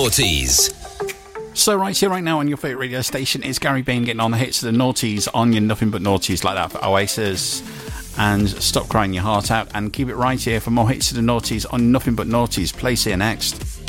Naughties. So right here, right now on your favourite radio station is Gary Bain getting on the hits of the Naughties on your Nothing But Naughties, like that for Oasis and Stop Crying Your Heart Out, and keep it right here for more hits of the Naughties on Nothing But Naughties. Place here next.